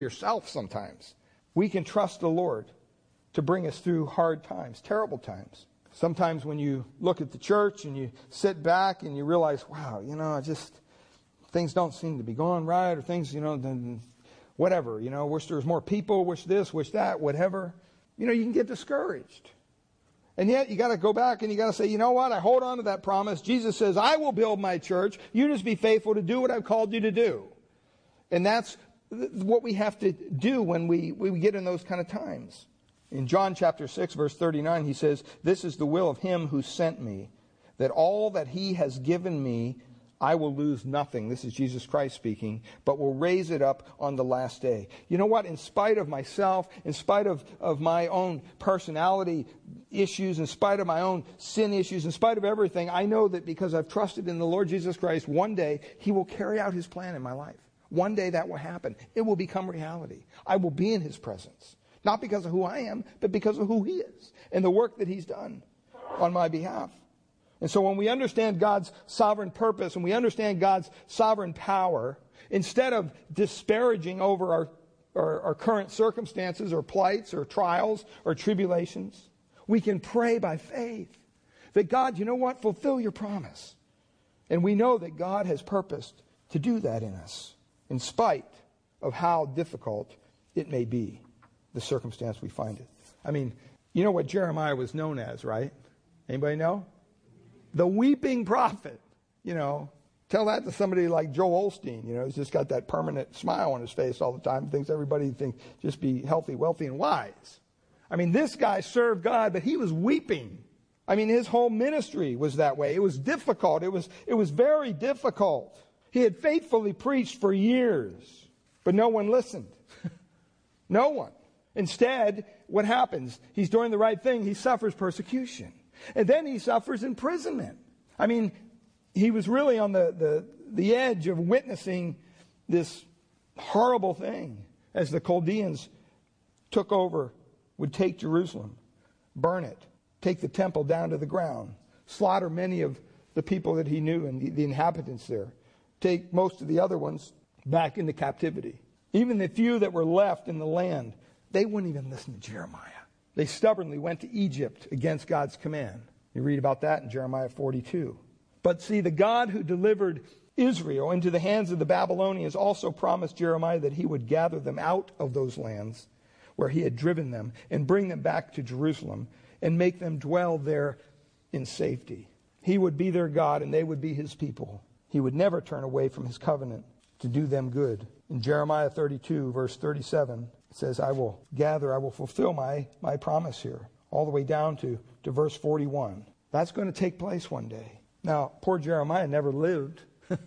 yourself sometimes. We can trust the Lord to bring us through hard times, terrible times. Sometimes when you look at the church and you sit back and you realize, wow, things don't seem to be going right, or things, whatever, wish there was more people, wish this, wish that, whatever. You can get discouraged. And yet you got to go back and you got to say, you know what? I hold on to that promise. Jesus says, I will build my church. You just be faithful to do what I've called you to do. And that's what we have to do when we get in those kind of times. In John chapter 6, verse 39, he says, this is the will of him who sent me, that all that he has given me, I will lose nothing. This is Jesus Christ speaking, but will raise it up on the last day. You know what? In spite of myself, in spite of my own personality issues, in spite of my own sin issues, in spite of everything, I know that because I've trusted in the Lord Jesus Christ, one day he will carry out his plan in my life. One day that will happen. It will become reality. I will be in his presence. Not because of who I am, but because of who he is and the work that he's done on my behalf. And so when we understand God's sovereign purpose and we understand God's sovereign power, instead of disparaging over our current circumstances or plights or trials or tribulations, we can pray by faith that God, you know what, fulfill your promise. And we know that God has purposed to do that in us, in spite of how difficult it may be, the circumstance we find it. I mean, you know what Jeremiah was known as, right? Anybody know? The weeping prophet. Tell that to somebody like Joel Osteen. He's just got that permanent smile on his face all the time. Thinks everybody thinks just be healthy, wealthy, and wise. I mean, this guy served God, but he was weeping. I mean, his whole ministry was that way. It was difficult. It was very difficult. He had faithfully preached for years, but no one listened. No one. Instead, what happens? He's doing the right thing. He suffers persecution. And then he suffers imprisonment. I mean, he was really on the edge of witnessing this horrible thing as the Chaldeans took over, would take Jerusalem, burn it, take the temple down to the ground, slaughter many of the people that he knew and the inhabitants there, take most of the other ones back into captivity. Even the few that were left in the land, they wouldn't even listen to Jeremiah. They stubbornly went to Egypt against God's command. You read about that in Jeremiah 42. But see, the God who delivered Israel into the hands of the Babylonians also promised Jeremiah that he would gather them out of those lands where he had driven them and bring them back to Jerusalem and make them dwell there in safety. He would be their God and they would be his people. He would never turn away from his covenant to do them good. In Jeremiah 32, verse 37, it says, I will fulfill my promise here, all the way down to verse 41. That's going to take place one day. Now, poor Jeremiah never lived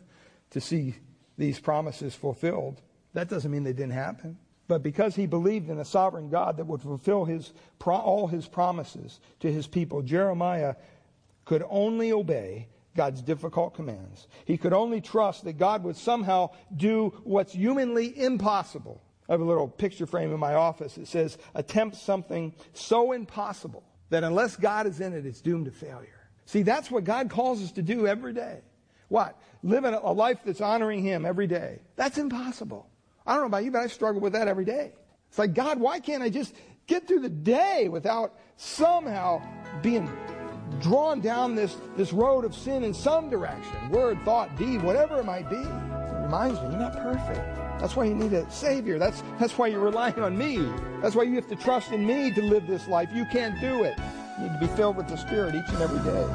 to see these promises fulfilled. That doesn't mean they didn't happen. But because he believed in a sovereign God that would fulfill all his promises to his people, Jeremiah could only obey God's difficult commands. He could only trust that God would somehow do what's humanly impossible. I have a little picture frame in my office. It says, attempt something so impossible that unless God is in it, it's doomed to failure. See, that's what God calls us to do every day. What? Live a life that's honoring him every day. That's impossible. I don't know about you, but I struggle with that every day. It's like, God, why can't I just get through the day without somehow being drawn down this road of sin in some direction? Word, thought, deed, whatever it might be. It reminds me, you're not perfect. That's why you need a Savior. That's why you're relying on me. That's why you have to trust in me to live this life. You can't do it. You need to be filled with the Spirit each and every day.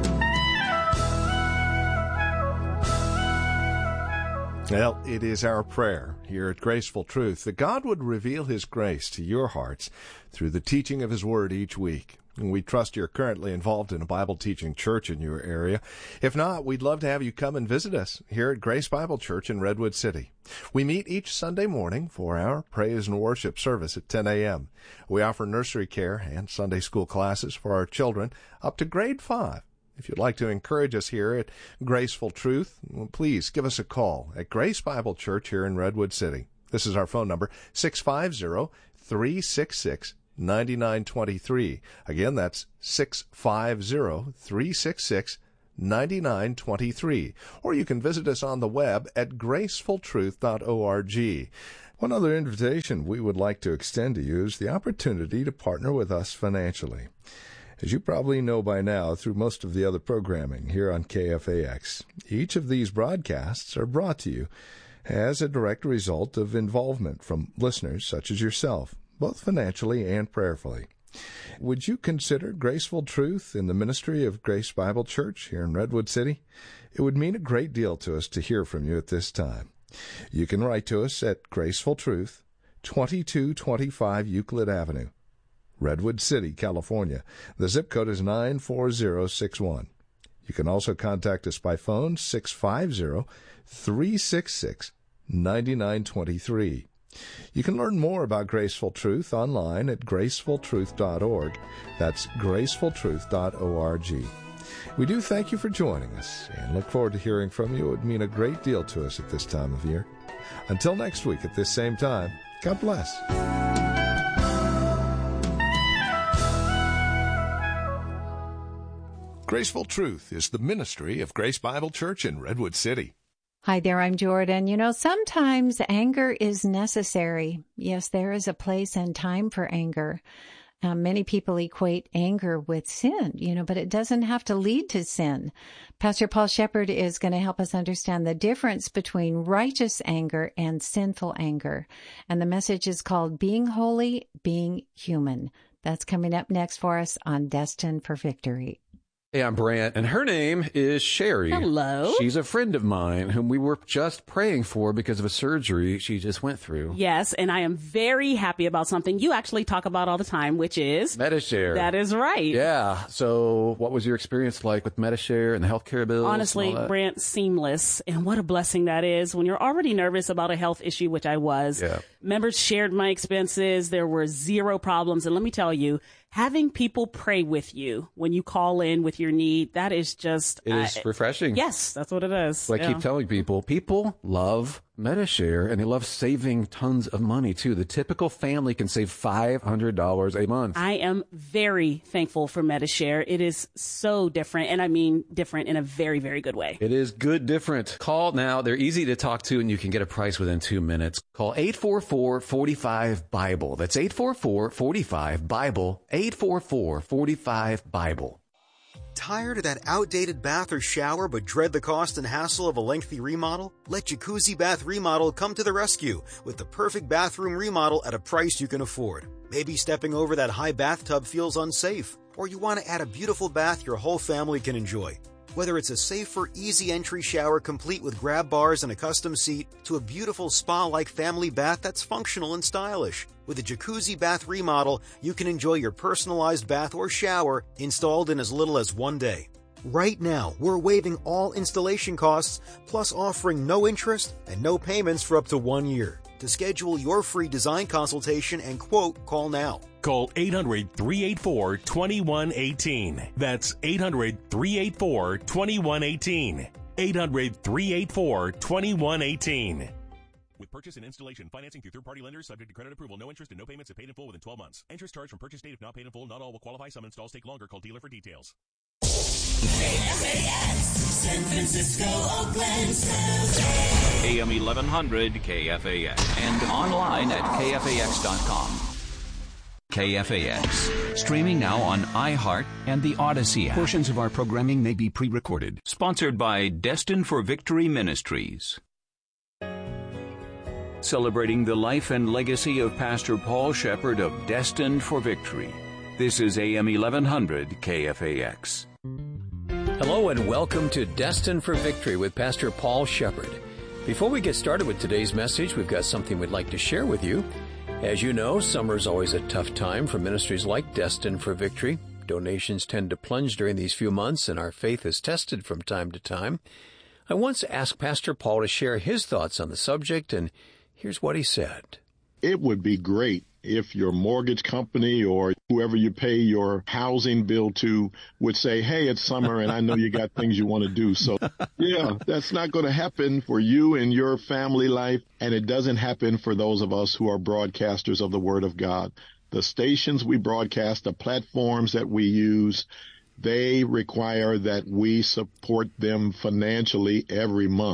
Well, it is our prayer here at Graceful Truth that God would reveal his grace to your hearts through the teaching of his word each week. And we trust you're currently involved in a Bible teaching church in your area. If not, we'd love to have you come and visit us here at Grace Bible Church in Redwood City. We meet each Sunday morning for our praise and worship service at 10 a.m. We offer nursery care and Sunday school classes for our children up to grade 5. If you'd like to encourage us here at Graceful Truth, please give us a call at Grace Bible Church here in Redwood City. This is our phone number, 650-366-9923. Again, that's 650-366-9923. Or you can visit us on the web at gracefultruth.org. One other invitation we would like to extend to you is the opportunity to partner with us financially. As you probably know by now through most of the other programming here on KFAX, each of these broadcasts are brought to you as a direct result of involvement from listeners such as yourself, both financially and prayerfully. Would you consider Graceful Truth in the ministry of Grace Bible Church here in Redwood City? It would mean a great deal to us to hear from you at this time. You can write to us at Graceful Truth, 2225 Euclid Avenue, Redwood City, California. The zip code is 94061. You can also contact us by phone, 650-366-9923. You can learn more about Graceful Truth online at gracefultruth.org. That's gracefultruth.org. We do thank you for joining us and look forward to hearing from you. It would mean a great deal to us at this time of year. Until next week at this same time, God bless. Graceful Truth is the ministry of Grace Bible Church in Redwood City. Hi there, I'm Jordan. Sometimes anger is necessary. Yes, there is a place and time for anger. Many people equate anger with sin, but it doesn't have to lead to sin. Pastor Paul Shepard is going to help us understand the difference between righteous anger and sinful anger. And the message is called Being Holy, Being Human. That's coming up next for us on Destined for Victory. Hey, I'm Brant, and her name is Sherry. Hello. She's a friend of mine whom we were just praying for because of a surgery she just went through. Yes, and I am very happy about something you actually talk about all the time, which is Medi-Share. That is right. Yeah. So what was your experience like with Medi-Share and the healthcare bills? Honestly, Brant, seamless. And what a blessing that is when you're already nervous about a health issue, which I was. Yeah. Members shared my expenses. There were zero problems. And let me tell you, having people pray with you when you call in with your need, that is just... It is refreshing. Yes, that's what it is. So I keep telling people love Medi-Share, and they love saving tons of money, too. The typical family can save $500 a month. I am very thankful for Medi-Share. It is so different, and I mean different in a very, very good way. It is good different. Call now. They're easy to talk to, and you can get a price within 2 minutes. Call 844-45-BIBLE. That's 844-45-BIBLE. 844-45-BIBLE. Tired of that outdated bath or shower but dread the cost and hassle of a lengthy remodel? Let Jacuzzi Bath Remodel come to the rescue with the perfect bathroom remodel at a price you can afford. Maybe stepping over that high bathtub feels unsafe, or you want to add a beautiful bath your whole family can enjoy. Whether it's a safer, easy entry shower complete with grab bars and a custom seat, to a beautiful spa-like family bath that's functional and stylish. With a Jacuzzi Bath Remodel, you can enjoy your personalized bath or shower installed in as little as 1 day. Right now, we're waiving all installation costs, plus offering no interest and no payments for up to 1 year. To schedule your free design consultation and quote, call now. Call 800-384-2118. That's 800-384-2118. 800-384-2118. With purchase and installation financing through third-party lenders, subject to credit approval, no interest and no payments if paid in full within 12 months. Interest charged from purchase date if not paid in full. Not all will qualify. Some installs take longer. Call dealer for details. KFAX, San Francisco, Oakland, AM 1100 KFAX and online at KFAX.com. KFAX, streaming now on iHeart and the Odyssey app. Portions of our programming may be pre-recorded. Sponsored by Destined for Victory Ministries. Celebrating the life and legacy of Pastor Paul Shepard of Destined for Victory. This is AM 1100 KFAX. Hello and welcome to Destined for Victory with Pastor Paul Shepard. Before we get started with today's message, we've got something we'd like to share with you. As you know, summer is always a tough time for ministries like Destined for Victory. Donations tend to plunge during these few months, and our faith is tested from time to time. I once asked Pastor Paul to share his thoughts on the subject, and here's what he said. It would be great if your mortgage company or whoever you pay your housing bill to would say, hey, it's summer and I know you got things you want to do. So, yeah, that's not going to happen for you and your family life. And it doesn't happen for those of us who are broadcasters of the Word of God. The stations we broadcast, the platforms that we use, they require that we support them financially every month.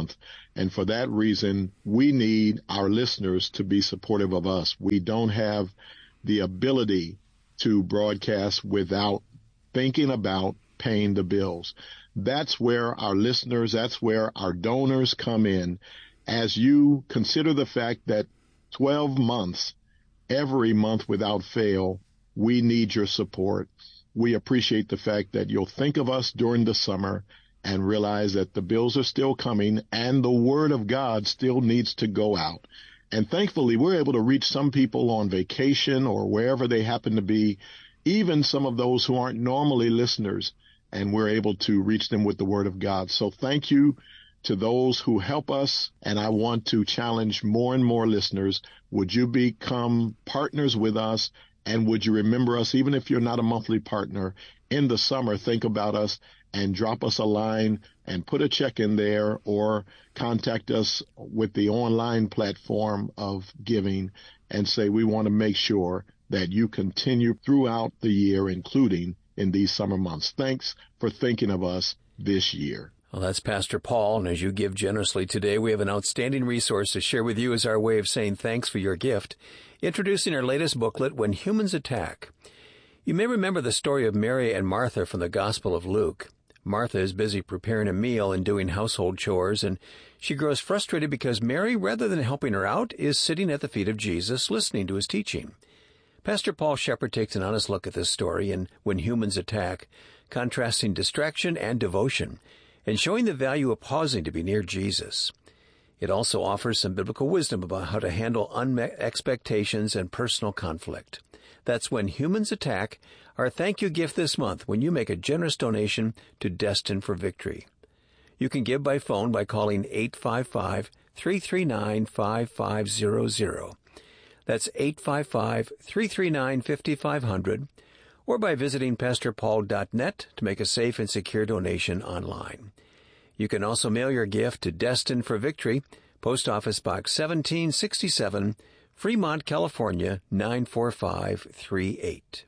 And for that reason, we need our listeners to be supportive of us. We don't have the ability to broadcast without thinking about paying the bills. That's where our listeners, that's where our donors come in. As you consider the fact that 12 months, every month without fail, we need your support. We appreciate the fact that you'll think of us during the summer and realize that the bills are still coming and the Word of God still needs to go out. And thankfully, we're able to reach some people on vacation or wherever they happen to be, even some of those who aren't normally listeners, and we're able to reach them with the Word of God. So thank you to those who help us, and I want to challenge more and more listeners. Would you become partners with us, and would you remember us, even if you're not a monthly partner? In the summer, think about us and drop us a line and put a check in there, or contact us with the online platform of giving and say, we want to make sure that you continue throughout the year, including in these summer months. Thanks for thinking of us this year. Well, that's Pastor Paul, and as you give generously today, we have an outstanding resource to share with you as our way of saying thanks for your gift, introducing our latest booklet, When Humans Attack. You may remember the story of Mary and Martha from the Gospel of Luke. Martha is busy preparing a meal and doing household chores, and she grows frustrated because Mary, rather than helping her out, is sitting at the feet of Jesus listening to his teaching. Pastor Paul Shepard takes an honest look at this story in When Humans Attack, contrasting distraction and devotion, and showing the value of pausing to be near Jesus. It also offers some biblical wisdom about how to handle unmet expectations and personal conflict. That's When Humans Attack, our thank you gift this month when you make a generous donation to Destined for Victory. You can give by phone by calling 855-339-5500. That's 855-339-5500, or by visiting pastorpaul.net to make a safe and secure donation online. You can also mail your gift to Destined for Victory, Post Office Box 1767, Fremont, California, 94538.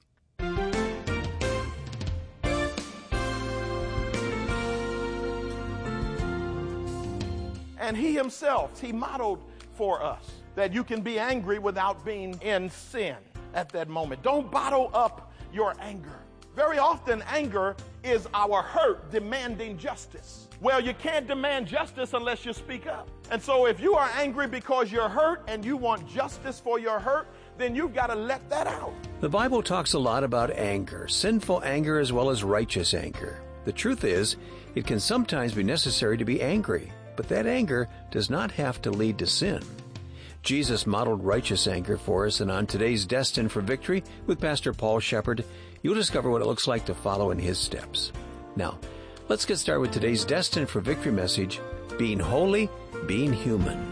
And he himself, he modeled for us that you can be angry without being in sin at that moment. Don't bottle up your anger. Very often, anger is our hurt demanding justice. Well, you can't demand justice unless you speak up. And so if you are angry because you're hurt and you want justice for your hurt, then you've got to let that out. The Bible talks a lot about anger, sinful anger as well as righteous anger. The truth is, it can sometimes be necessary to be angry, but that anger does not have to lead to sin. Jesus modeled righteous anger for us, and on today's Destined for Victory with Pastor Paul Shepard, you'll discover what it looks like to follow in his steps. Now, let's get started with today's Destined for Victory message, Being Holy, Being Human.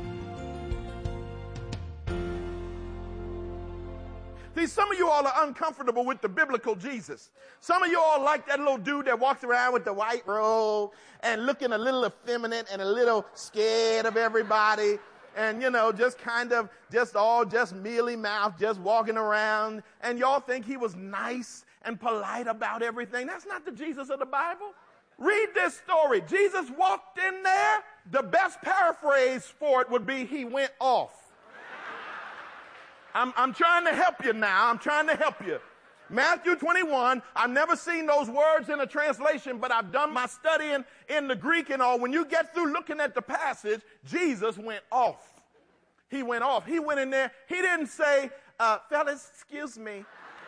See, some of you all are uncomfortable with the biblical Jesus. Some of you all like that little dude that walks around with the white robe and looking a little effeminate and a little scared of everybody. And, just kind of, just mealy mouth, just walking around. And y'all think he was nice and polite about everything. That's not the Jesus of the Bible. Read this story. Jesus walked in there. The best paraphrase for it would be he went off. I'm trying to help you now. I'm trying to help you. Matthew 21, I've never seen those words in a translation, but I've done my studying in the Greek and all. When you get through looking at the passage, Jesus went off. He went off. He went in there. He didn't say, fellas, excuse me,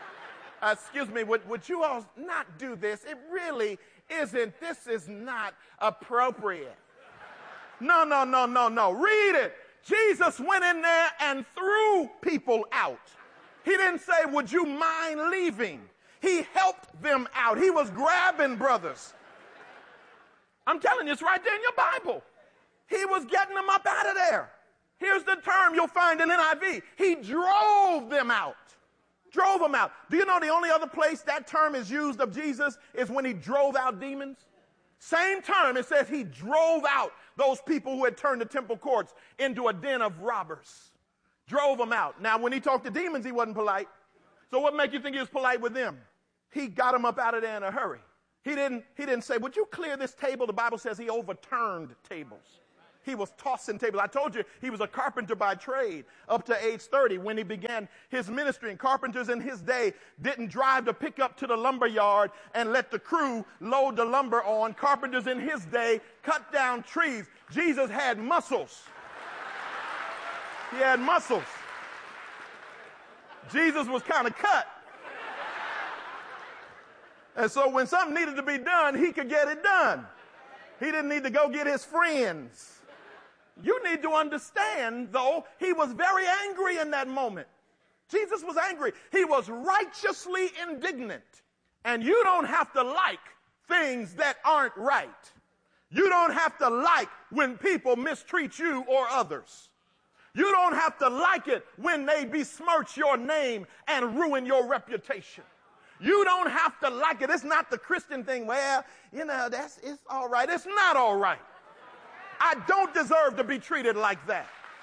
would you all not do this? It really isn't. This is not appropriate. No. Read it. Jesus went in there and threw people out. He didn't say, would you mind leaving? He helped them out. He was grabbing brothers. I'm telling you, it's right there in your Bible. He was getting them up out of there. Here's the term you'll find in NIV. He drove them out. Drove them out. Do you know the only other place that term is used of Jesus is when he drove out demons? Same term, it says he drove out those people who had turned the temple courts into a den of robbers. Drove them out. Now, when he talked to demons, he wasn't polite. So what makes you think he was polite with them? He got them up out of there in a hurry. He didn't say, would you clear this table? The Bible says he overturned tables. He was tossing tables. I told you he was a carpenter by trade up to age 30 when he began his ministry. And carpenters in his day didn't drive the pickup to the lumber yard and let the crew load the lumber on. Carpenters in his day cut down trees. Jesus had muscles. He had muscles. Jesus was kind of cut. And so when something needed to be done, he could get it done. He didn't need to go get his friends. You need to understand, though, he was very angry in that moment. Jesus was angry. He was righteously indignant. And you don't have to like things that aren't right. You don't have to like when people mistreat you or others. You don't have to like it when they besmirch your name and ruin your reputation. You don't have to like it. It's not the Christian thing. Well, it's all right. It's not all right. I don't deserve to be treated like that.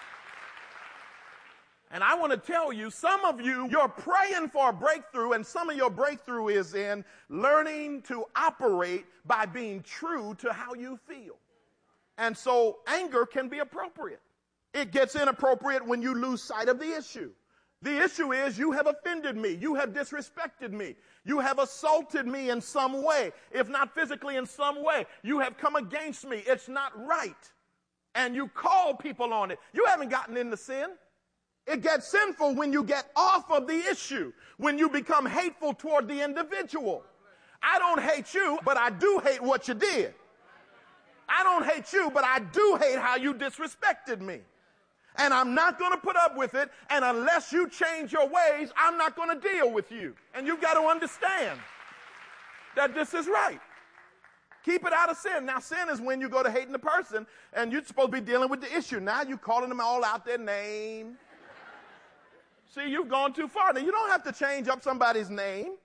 And I want to tell you, some of you, you're praying for a breakthrough, and some of your breakthrough is in learning to operate by being true to how you feel. And so anger can be appropriate. It gets inappropriate when you lose sight of the issue. The issue is you have offended me. You have disrespected me. You have assaulted me in some way. If not physically, in some way. You have come against me. It's not right. And you call people on it. You haven't gotten into sin. It gets sinful when you get off of the issue, when you become hateful toward the individual. I don't hate you, but I do hate what you did. I don't hate you, but I do hate how you disrespected me. And I'm not going to put up with it, and unless you change your ways, I'm not going to deal with you. And you've got to understand that this is right. Keep it out of sin. Now, sin is when you go to hating the person, and you're supposed to be dealing with the issue. Now you're calling them all out their name. See, you've gone too far. Now, you don't have to change up somebody's name.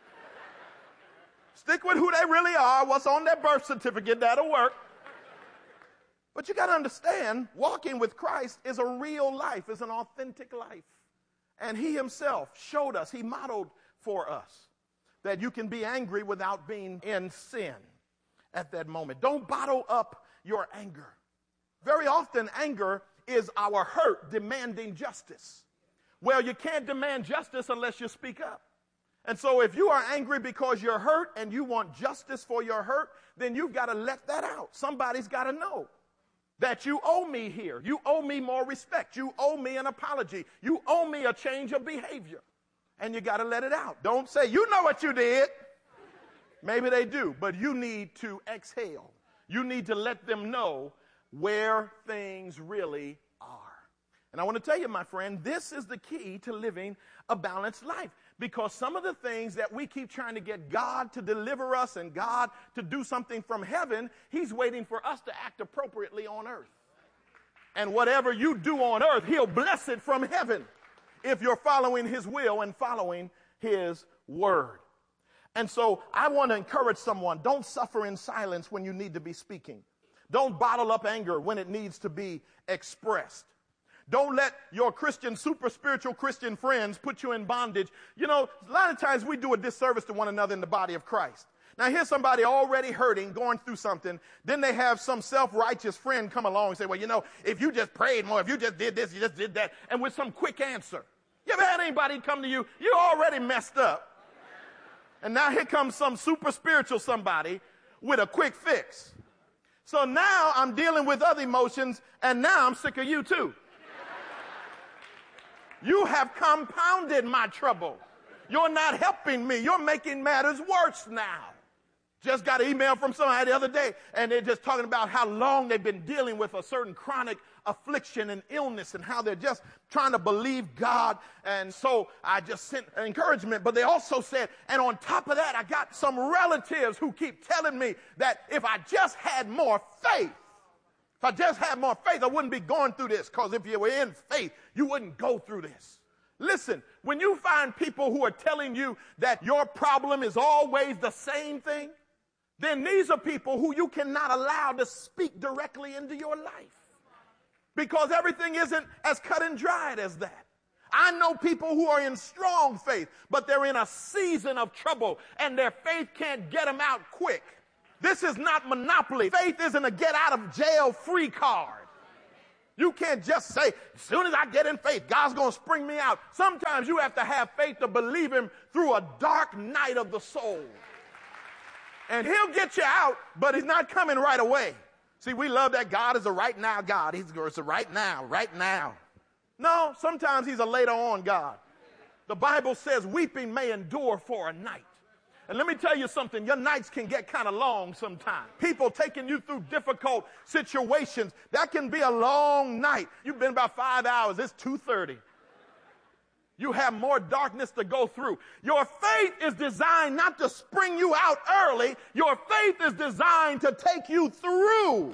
Stick with who they really are, what's on their birth certificate. That'll work. But you got to understand, walking with Christ is a real life, is an authentic life. And he himself showed us, he modeled for us that you can be angry without being in sin at that moment. Don't bottle up your anger. Very often, anger is our hurt demanding justice. Well, you can't demand justice unless you speak up. And so if you are angry because you're hurt and you want justice for your hurt, then you've got to let that out. Somebody's got to know that you owe me here. You owe me more respect. You owe me an apology. You owe me a change of behavior. And you got to let it out. Don't say, you know what you did. Maybe they do, but you need to exhale. You need to let them know where things really are. And I want to tell you, my friend, this is the key to living a balanced life. Because some of the things that we keep trying to get God to deliver us and God to do something from heaven, he's waiting for us to act appropriately on earth. And whatever you do on earth, he'll bless it from heaven if you're following his will and following his word. And so I want to encourage someone, don't suffer in silence when you need to be speaking. Don't bottle up anger when it needs to be expressed. Don't let your super spiritual Christian friends put you in bondage. You know, a lot of times we do a disservice to one another in the body of Christ. Now, here's somebody already hurting, going through something. Then they have some self-righteous friend come along and say, well, you know, if you just prayed more, if you just did this, you just did that, and with some quick answer. You ever had anybody come to you, you're already messed up. And now here comes some super spiritual somebody with a quick fix. So now I'm dealing with other emotions, and now I'm sick of you too. You have compounded my trouble. You're not helping me. You're making matters worse now. Just got an email from somebody the other day, and they're just talking about how long they've been dealing with a certain chronic affliction and illness and how they're just trying to believe God. And so I just sent encouragement, but they also said, and on top of that, I got some relatives who keep telling me that if I just had more faith, I wouldn't be going through this, because if you were in faith, you wouldn't go through this. Listen, when you find people who are telling you that your problem is always the same thing, then these are people who you cannot allow to speak directly into your life, because everything isn't as cut and dried as that. I know people who are in strong faith, but they're in a season of trouble, and their faith can't get them out quick. This is not Monopoly. Faith isn't a get-out-of-jail-free card. You can't just say, as soon as I get in faith, God's going to spring me out. Sometimes you have to have faith to believe him through a dark night of the soul. And he'll get you out, but he's not coming right away. See, we love that God is a right now God. It's a right now, right now. No, sometimes he's a later on God. The Bible says weeping may endure for a night. And let me tell you something, your nights can get kind of long sometimes. People taking you through difficult situations, that can be a long night. You've been about 5 hours, it's 2:30. You have more darkness to go through. Your faith is designed not to spring you out early. Your faith is designed to take you through.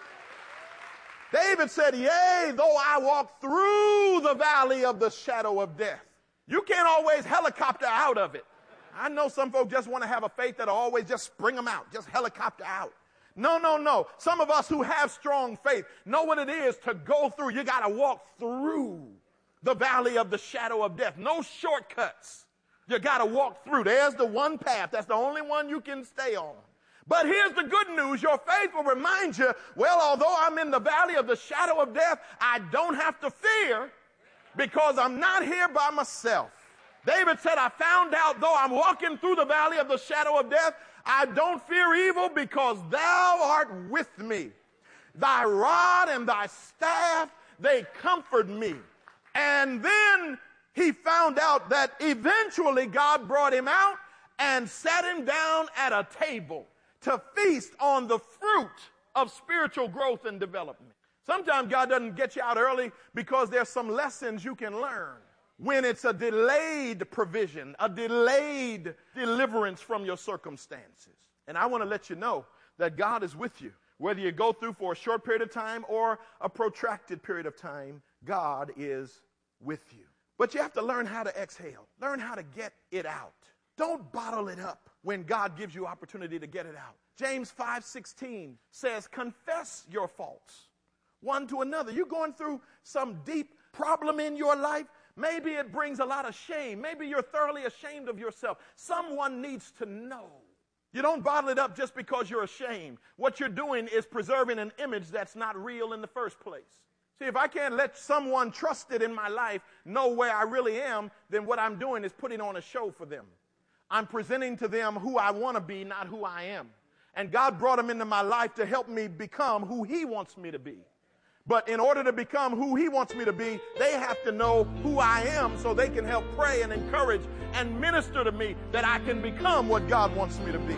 David said, yea, though I walk through the valley of the shadow of death. You can't always helicopter out of it. I know some folks just want to have a faith that'll always just spring them out, just helicopter out. No, no, no. Some of us who have strong faith know what it is to go through. You got to walk through the valley of the shadow of death. No shortcuts. You got to walk through. There's the one path. That's the only one you can stay on. But here's the good news. Your faith will remind you, well, although I'm in the valley of the shadow of death, I don't have to fear because I'm not here by myself. David said, I found out though I'm walking through the valley of the shadow of death, I don't fear evil because thou art with me. Thy rod and thy staff, they comfort me. And then he found out that eventually God brought him out and sat him down at a table to feast on the fruit of spiritual growth and development. Sometimes God doesn't get you out early because there's some lessons you can learn. When it's a delayed provision, a delayed deliverance from your circumstances. And I want to let you know that God is with you. Whether you go through for a short period of time or a protracted period of time, God is with you. But you have to learn how to exhale. Learn how to get it out. Don't bottle it up when God gives you opportunity to get it out. James 5:16 says, confess your faults one to another. You're going through some deep problem in your life. Maybe it brings a lot of shame. Maybe you're thoroughly ashamed of yourself. Someone needs to know. You don't bottle it up just because you're ashamed. What you're doing is preserving an image that's not real in the first place. See, if I can't let someone trusted in my life know where I really am, then what I'm doing is putting on a show for them. I'm presenting to them who I want to be, not who I am. And God brought them into my life to help me become who he wants me to be. But in order to become who he wants me to be, they have to know who I am so they can help pray and encourage and minister to me that I can become what God wants me to be.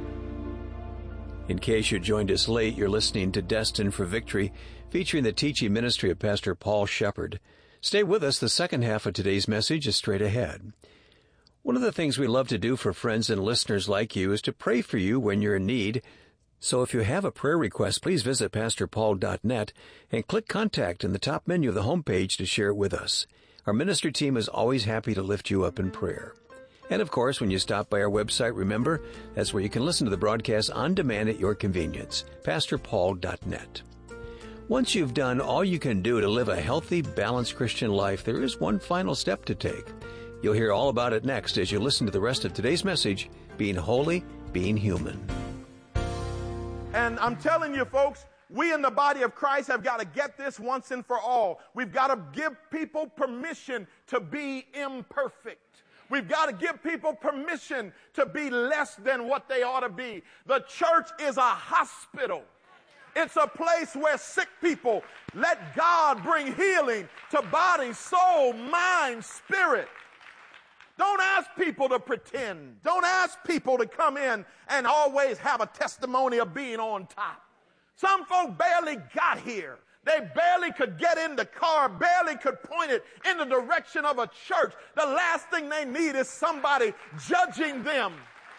In case you joined us late, you're listening to Destined for Victory, featuring the teaching ministry of Pastor Paul Shepard. Stay with us. The second half of today's message is straight ahead. One of the things we love to do for friends and listeners like you is to pray for you when you're in need. So if you have a prayer request, please visit pastorpaul.net and click Contact in the top menu of the homepage to share it with us. Our ministry team is always happy to lift you up in prayer. And of course, when you stop by our website, remember, that's where you can listen to the broadcast on demand at your convenience, pastorpaul.net. Once you've done all you can do to live a healthy, balanced Christian life, there is one final step to take. You'll hear all about it next as you listen to the rest of today's message, Being Holy, Being Human. And I'm telling you, folks, we in the body of Christ have got to get this once and for all. We've got to give people permission to be imperfect. We've got to give people permission to be less than what they ought to be. The church is a hospital. It's a place where sick people let God bring healing to body, soul, mind, spirit. Don't ask people to pretend. Don't ask people to come in and always have a testimony of being on top. Some folk barely got here. They barely could get in the car, barely could point it in the direction of a church. The last thing they need is somebody judging them.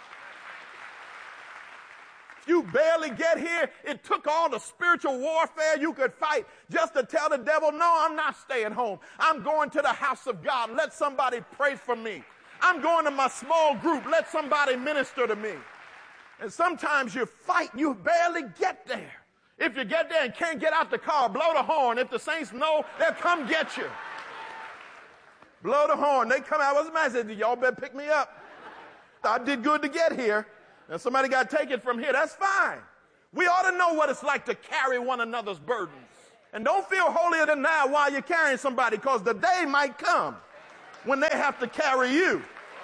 If you barely get here, it took all the spiritual warfare you could fight just to tell the devil, no, I'm not staying home. I'm going to the house of God. Let somebody pray for me. I'm going to my small group. Let somebody minister to me. And sometimes you fight, you barely get there. If you get there and can't get out the car, blow the horn. If the saints know, they'll come get you. Blow the horn. They come out. What's the matter? Y'all better pick me up. I did good to get here. And somebody got to take it from here. That's fine. We ought to know what it's like to carry one another's burdens. And don't feel holier than thou while you're carrying somebody, because the day might come when they have to carry you.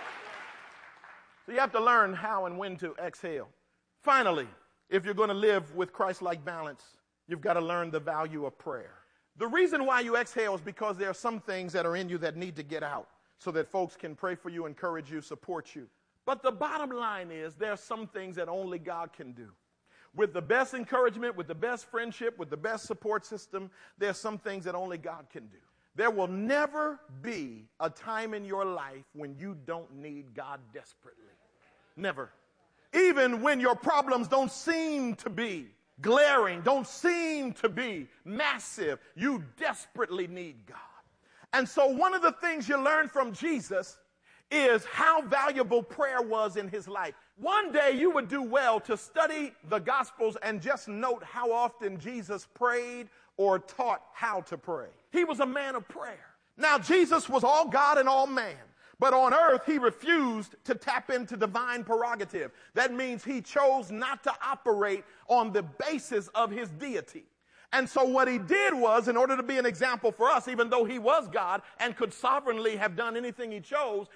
So you have to learn how and when to exhale. Finally, if you're going to live with Christ-like balance, you've got to learn the value of prayer. The reason why you exhale is because there are some things that are in you that need to get out so that folks can pray for you, encourage you, support you. But the bottom line is there are some things that only God can do. With the best encouragement, with the best friendship, with the best support system, there are some things that only God can do. There will never be a time in your life when you don't need God desperately. Never. Even when your problems don't seem to be glaring, don't seem to be massive, you desperately need God. And so one of the things you learn from Jesus is how valuable prayer was in his life. One day you would do well to study the Gospels and just note how often Jesus prayed or taught how to pray. He was a man of prayer. Now, Jesus was all God and all man. But on earth, he refused to tap into divine prerogative. That means he chose not to operate on the basis of his deity. And so what he did was, in order to be an example for us, even though he was God and could sovereignly have done anything he chose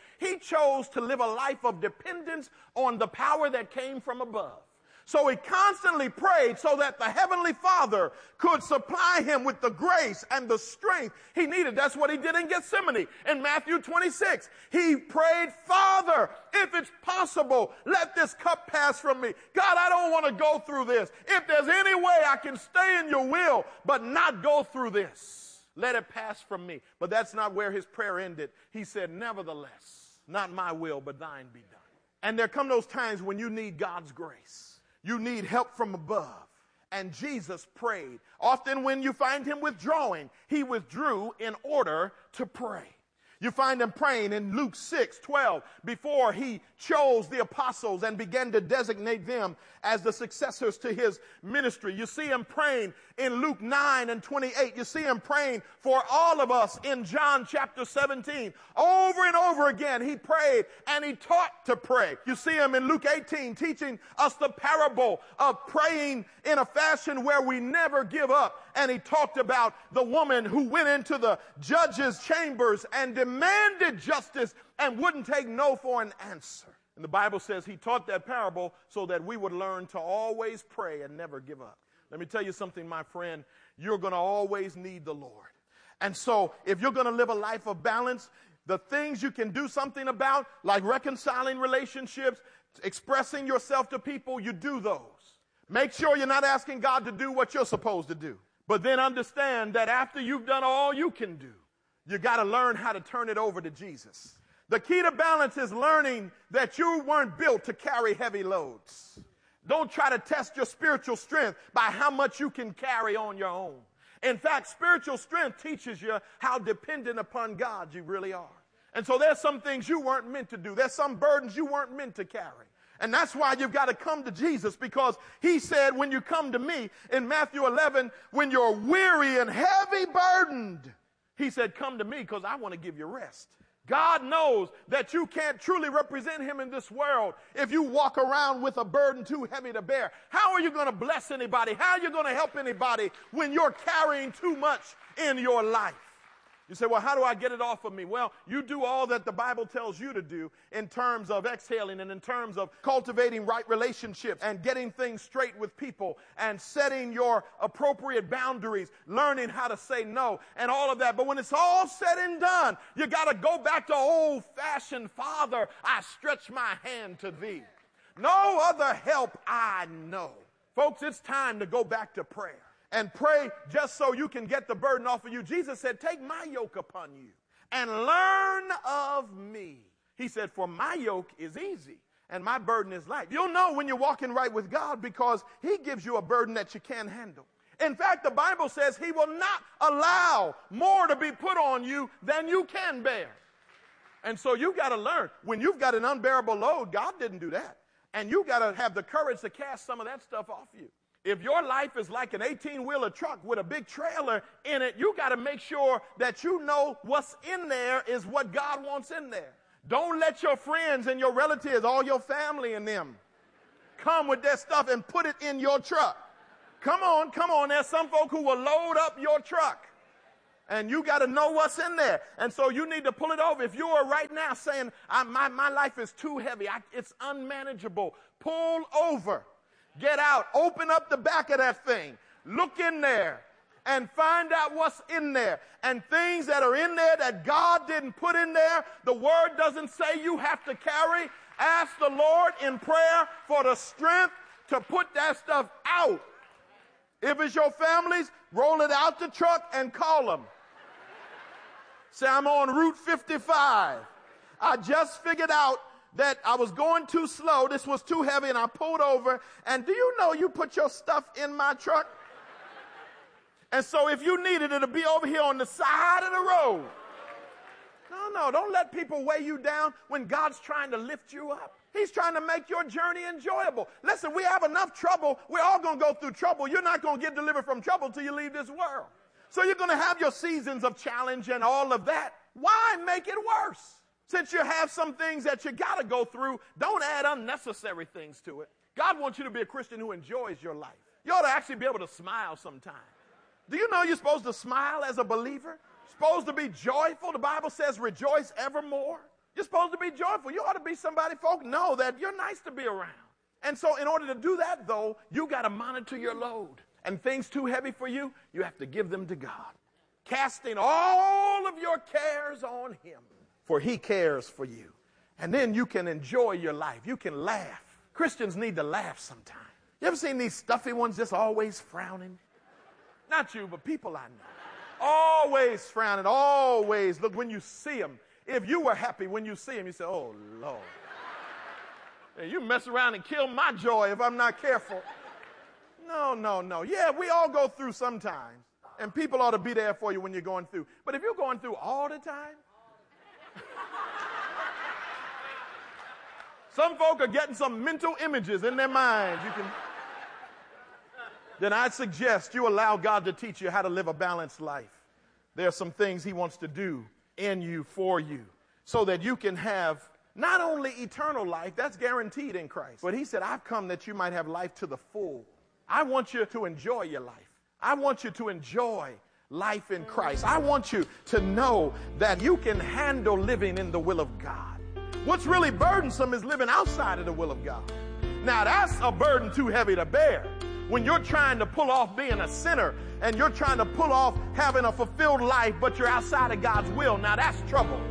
to live a life of dependence on the power that came from above. So he constantly prayed so that the Heavenly Father could supply him with the grace and the strength he needed. That's what he did in Gethsemane. In Matthew 26, he prayed, Father, if it's possible, let this cup pass from me. God, I don't want to go through this. If there's any way I can stay in your will, but not go through this, let it pass from me. But that's not where his prayer ended. He said, nevertheless, not my will, but thine be done. And there come those times when you need God's grace. You need help from above. And Jesus prayed. Often when you find him withdrawing, he withdrew in order to pray. You find him praying in Luke 6:12 before he chose the apostles and began to designate them as the successors to his ministry. You see him praying in Luke 9:28. You see him praying for all of us in John chapter 17. Over and over again, he prayed and he taught to pray. You see him in Luke 18 teaching us the parable of praying in a fashion where we never give up. And he talked about the woman who went into the judge's chambers and demanded justice and wouldn't take no for an answer. And the Bible says he taught that parable so that we would learn to always pray and never give up. Let me tell you something, my friend. You're going to always need the Lord. And so if you're going to live a life of balance, the things you can do something about, like reconciling relationships, expressing yourself to people, you do those. Make sure you're not asking God to do what you're supposed to do. But then understand that after you've done all you can do, you got to learn how to turn it over to Jesus. The key to balance is learning that you weren't built to carry heavy loads. Don't try to test your spiritual strength by how much you can carry on your own. In fact, spiritual strength teaches you how dependent upon God you really are. And so there's some things you weren't meant to do. There's some burdens you weren't meant to carry. And that's why you've got to come to Jesus, because he said, when you come to me in Matthew 11, when you're weary and heavy burdened, he said, come to me because I want to give you rest. God knows that you can't truly represent him in this world if you walk around with a burden too heavy to bear. How are you going to bless anybody? How are you going to help anybody when you're carrying too much in your life? You say, well, how do I get it off of me? Well, you do all that the Bible tells you to do in terms of exhaling and in terms of cultivating right relationships and getting things straight with people and setting your appropriate boundaries, learning how to say no and all of that. But when it's all said and done, you got to go back to old-fashioned, Father, I stretch my hand to thee. No other help I know. Folks, it's time to go back to prayer. And pray just so you can get the burden off of you. Jesus said, take my yoke upon you and learn of me. He said, for my yoke is easy and my burden is light. You'll know when you're walking right with God because he gives you a burden that you can't handle. In fact, the Bible says he will not allow more to be put on you than you can bear. And so you got to learn. When you've got an unbearable load, God didn't do that. And you got to have the courage to cast some of that stuff off you. If your life is like an 18-wheeler truck with a big trailer in it, you got to make sure that you know what's in there is what God wants in there. Don't let your friends and your relatives, all your family and them, come with their stuff and put it in your truck. Come on. There's some folk who will load up your truck. And you got to know what's in there. And so you need to pull it over. If you are right now saying, my life is too heavy, it's unmanageable, pull over. Get out. Open up the back of that thing. Look in there and find out what's in there. And things that are in there that God didn't put in there, the word doesn't say you have to carry. Ask the Lord in prayer for the strength to put that stuff out. If it's your family's, roll it out the truck and call them. Say, I'm on Route 55. I just figured out that I was going too slow. This was too heavy, and I pulled over. And do you know you put your stuff in my truck? And so if you needed it, it'll be over here on the side of the road. No, don't let people weigh you down when God's trying to lift you up. He's trying to make your journey enjoyable. Listen, we have enough trouble. We're all going to go through trouble. You're not going to get delivered from trouble till you leave this world. So you're going to have your seasons of challenge and all of that. Why make it worse? Since you have some things that you got to go through, don't add unnecessary things to it. God wants you to be a Christian who enjoys your life. You ought to actually be able to smile sometime. Do you know you're supposed to smile as a believer? Supposed to be joyful. The Bible says rejoice evermore. You're supposed to be joyful. You ought to be somebody folk know that you're nice to be around. And so in order to do that, though, you got to monitor your load. And things too heavy for you, you have to give them to God. Casting all of your cares on him, for he cares for you. And then you can enjoy your life. You can laugh. Christians need to laugh sometime. You ever seen these stuffy ones just always frowning? Not you, but people I know. Always frowning, always. Look, when you see them, if you were happy when you see them, you say, oh, Lord. Hey, you mess around and kill my joy if I'm not careful. No. Yeah, we all go through sometimes. And people ought to be there for you when you're going through. But if you're going through all the time, some folk are getting some mental images in their minds. Then I suggest you allow God to teach you how to live a balanced life. There are some things he wants to do in you, for you, so that you can have not only eternal life, that's guaranteed in Christ, but he said, I've come that you might have life to the full. I want you to enjoy your life. I want you to enjoy life in Christ. I want you to know that you can handle living in the will of God. What's really burdensome is living outside of the will of God. Now, that's a burden too heavy to bear. When you're trying to pull off being a sinner and you're trying to pull off having a fulfilled life, but you're outside of God's will, now that's trouble.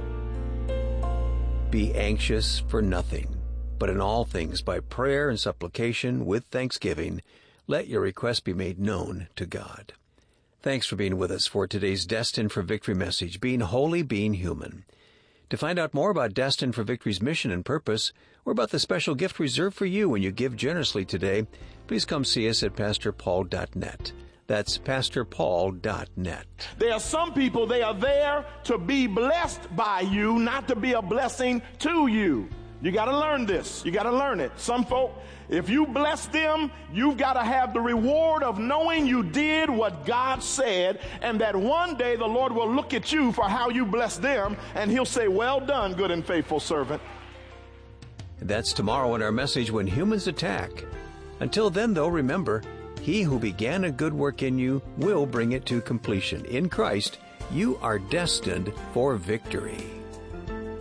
Be anxious for nothing, but in all things by prayer and supplication with thanksgiving, let your requests be made known to God. Thanks for being with us for today's Destined for Victory message, Being Holy, Being Human. To find out more about Destined for Victory's mission and purpose, or about the special gift reserved for you when you give generously today, please come see us at PastorPaul.net. That's PastorPaul.net. There are some people, they are there to be blessed by you, not to be a blessing to you. You got to learn this. You got to learn it. Some folk, if you bless them, you've got to have the reward of knowing you did what God said, and that one day the Lord will look at you for how you bless them, and he'll say, well done, good and faithful servant. That's tomorrow in our message, When Humans Attack. Until then, though, remember, he who began a good work in you will bring it to completion. In Christ, you are destined for victory.